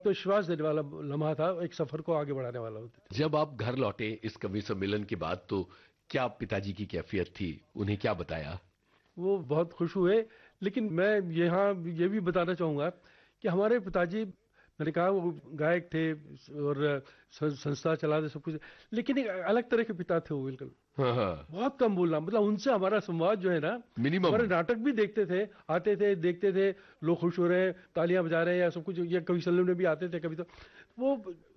तो विश्वास देने वाला लम्हा था, एक सफर को आगे बढ़ाने वाला होता था। जब आप घर लौटे इस कवि सम्मेलन के बाद तो क्या पिताजी की कैफियत थी, उन्हें क्या बताया? वो बहुत खुश हुए। लेकिन मैं यहाँ ये भी बताना चाहूँगा कि हमारे पिताजी, मैंने कहा वो गायक थे और संस्था चलाते सब कुछ, लेकिन एक अलग तरह के पिता थे वो, बिल्कुल हाँ हाँ। बहुत कम बोलना। मतलब उनसे हमारा संवाद जो है ना, मिनिमम। हमारे नाटक भी देखते थे, आते थे, देखते थे, लोग खुश हो रहे हैं, तालियां बजा रहे हैं या सब कुछ, या कवि सम्मेलन में भी आते थे कभी, तो वो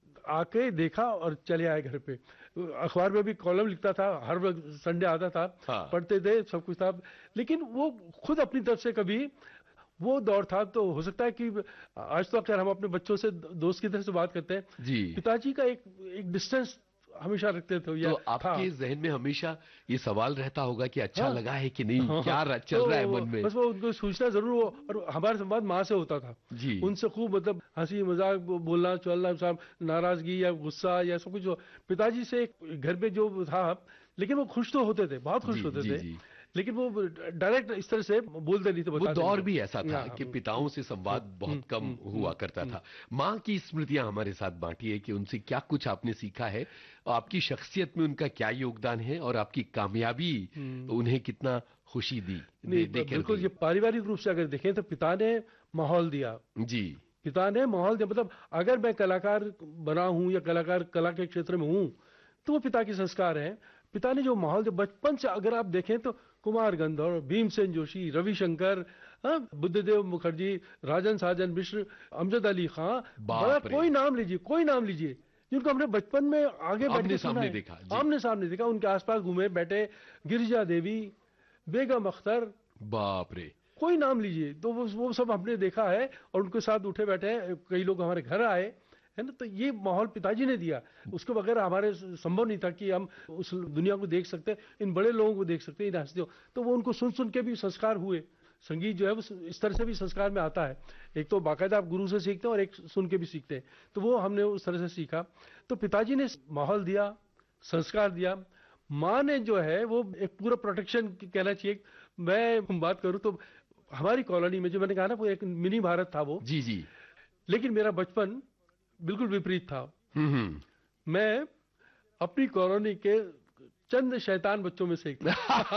आके देखा और चले आए घर पे। अखबार में भी कॉलम लिखता था, हर वक्त संडे आता था, हाँ। पढ़ते थे, सब कुछ था। लेकिन वो खुद अपनी तरफ से कभी, वो दौर था तो हो सकता है कि आज तो अगर हम अपने बच्चों से दोस्त की तरह से बात करते हैं, जी। पिताजी का एक एक डिस्टेंस हमेशा रखते थे तो या था। आपके जहन में हमेशा ये सवाल रहता होगा कि अच्छा हाँ, लगा है कि नहीं, हाँ, क्या चल तो रहा है मन में? बस वो उनको सूचना जरूर हो। और हमारा संवाद माँ से होता था, जी। उनसे खूब मतलब हंसी मजाक बोलना चलना, सब नाराजगी या गुस्सा या सब कुछ। पिताजी से घर पे जो था, लेकिन वो खुश तो होते थे, बहुत जी खुश होते जी थे, जी। लेकिन वो डायरेक्ट इस तरह से बोलते नहीं थे, वो बताते नहीं दौर थे। भी ऐसा था हाँ, कि पिताओं से संवाद बहुत कम हुआ करता था। माँ की स्मृतियां हमारे साथ बांटिए कि उनसे क्या कुछ आपने सीखा है, और आपकी शख्सियत में उनका क्या योगदान है, और आपकी कामयाबी उन्हें कितना खुशी दी, नहीं, दे कर बिल्कुल। गई। ये पारिवारिक रूप से अगर देखें तो पिता ने माहौल दिया, जी। पिता ने माहौल दिया। मतलब अगर मैं कलाकार बना हूं या कलाकार कला के क्षेत्र में हूं, तो वो पिता के संस्कार हैं। पिता ने जो माहौल दिया बचपन से, अगर आप देखें तो कुमार गंधर्व, भीमसेन जोशी, रविशंकर, हाँ, बुद्धदेव मुखर्जी, राजन साजन मिश्र, अमजद अली खां, बड़ा बाप रे। कोई नाम लीजिए, कोई नाम लीजिए, जिनको हमने बचपन में आगे बैठ के आमने सुना सामने है, देखा जी। आमने सामने देखा, उनके आसपास घूमे बैठे, गिरिजा देवी, बेगम अख्तर, बाप रे। कोई नाम लीजिए, तो वो सब हमने देखा है और उनके साथ उठे बैठे हैं। कई लोग हमारे घर आए, है ना। तो ये माहौल पिताजी ने दिया, उसके बगैर हमारे संभव नहीं था कि हम उस दुनिया को देख सकते, इन बड़े लोगों को देख सकते, इन हस्तियों। तो वो उनको सुन सुन के भी संस्कार हुए। संगीत जो है वो इस तरह से भी संस्कार में आता है, एक तो बाकायदा आप गुरु से सीखते हैं और एक सुन के भी सीखते हैं। तो वो हमने उस तरह से सीखा। तो पिताजी ने माहौल दिया, संस्कार दिया। माँ ने जो है वो एक पूरा प्रोटेक्शन कहना चाहिए। मैं बात करूं तो हमारी कॉलोनी में, जो मैंने कहा ना, वो एक मिनी भारत था वो। जी जी। लेकिन मेरा बचपन बिल्कुल विपरीत था। हम्म। मैं अपनी कॉलोनी के चंद शैतान बच्चों में से एक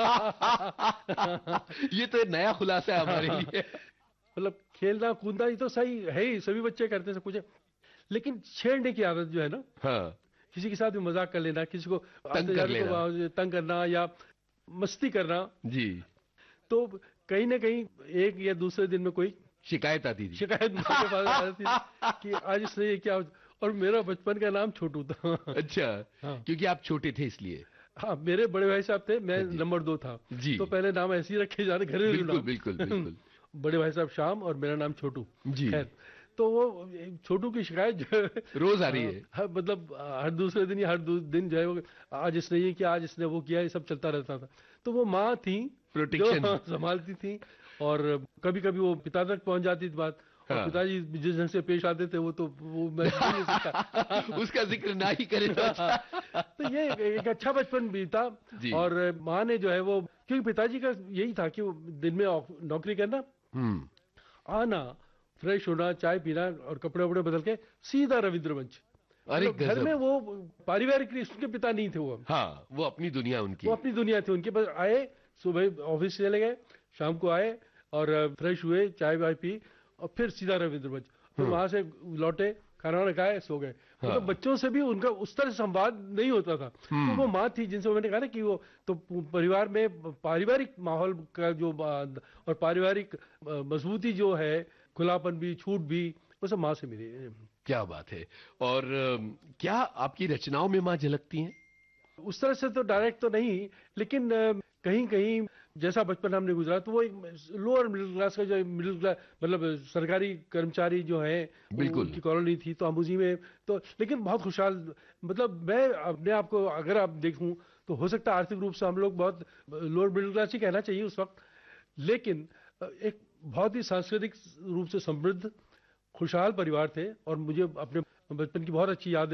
था। ये तो एक नया खुलासा है हमारे लिए। मतलब खेलना कूदना ये तो सही है ही, सभी बच्चे करते हैं सब कुछ है। लेकिन छेड़ने की आदत जो है ना, हाँ। किसी के साथ भी मजाक कर लेना, किसी को तंग आते कर जाते लेना। को तंग करना या मस्ती करना, जी। तो कहीं ना कहीं एक या दूसरे दिन में कोई शिकायत आती थी। शिकायत मेरे पास आ जाती थी कि आज इसने ये क्या। और मेरा बचपन का नाम छोटू था। अच्छा। हाँ, क्योंकि आप छोटे थे इसलिए। हाँ, मेरे बड़े भाई साहब थे, मैं हाँ जी। नंबर 2 था। जी। तो पहले नाम ऐसे ही रखे जा रहे, घरेलू बिल्कुल बिल्कुल नाम। बिल्कुल। बड़े भाई साहब श्याम और मेरा नाम छोटू। जी। खैर, तो वो छोटू की शिकायत जो है, रोज आ रही है। मतलब हर दूसरे दिन या हर दिन जो है वो, आज इसने ये किया, आज इसने वो किया, ये सब चलता रहता था। तो वो माँ थी जो प्रोटेक्शन। संभालती थी। और कभी कभी वो पिता तक पहुंच जाती थी बात। और हाँ। पिताजी जिस ढंग से पेश आते थे, वो तो वो मैं नहीं सकता। उसका जिक्र ना ही करे तो अच्छा। तो ये एक अच्छा बचपन बीता। जी। और माँ ने जो है वो, क्योंकि पिताजी का यही था कि वो दिन में नौकरी करना, हम्म। आना, फ्रेश होना, चाय पीना और कपड़े वपड़े बदल के सीधा रविंद्र मंच। अरे मतलब घर में गजब। वो पारिवारिक उसके पिता नहीं थे वो। हाँ, वो अपनी दुनिया वो उनकी। अपनी दुनिया थी, उनके पास आए, सुबह ऑफिस चले गए, शाम को आए और फ्रेश हुए, चाय वाय पी और फिर सीधा रविंद्र मंच। फिर वहां से लौटे, खाना वाना खाए, सो गए। हाँ। मतलब बच्चों से भी उनका उस तरह से संवाद नहीं होता था। तो वो माँ थी जिनसे मैंने कहा ना कि वो तो परिवार में पारिवारिक माहौल का जो और पारिवारिक मजबूती जो है, खुलापन भी, छूट भी, वो सब माँ से मिली। क्या बात है। और क्या आपकी रचनाओं में माँ झलकती हैं? उस तरह से तो डायरेक्ट तो नहीं, लेकिन कहीं कहीं जैसा बचपन हमने गुजरा, तो वो एक लोअर मिडिल क्लास का, जो मिडिल क्लास मतलब सरकारी कर्मचारी जो है, बिल्कुल। उनकी कॉलोनी थी, तो हम उसी में। तो लेकिन बहुत खुशहाल। मतलब मैं अपने आप को अगर आप देखूं, तो हो सकता है आर्थिक रूप से हम लोग बहुत लोअर मिडिल क्लास ही कहना चाहिए उस वक्त, लेकिन एक बहुत ही सांस्कृतिक रूप से समृद्ध खुशहाल परिवार थे। और मुझे अपने बचपन की बहुत अच्छी यादें हैं।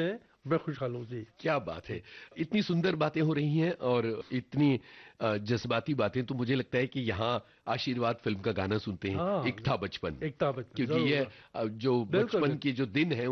मैं खुशहाल हूँ जी। क्या बात है, इतनी सुंदर बातें हो रही हैं और इतनी जज्बाती बातें, तो मुझे लगता है कि यहाँ आशीर्वाद फिल्म का गाना सुनते हैं, हाँ, एक था बचपन, एक था बचपन, क्योंकि जरूर। ये जो बिल्कुल बचपन के जो दिन हैं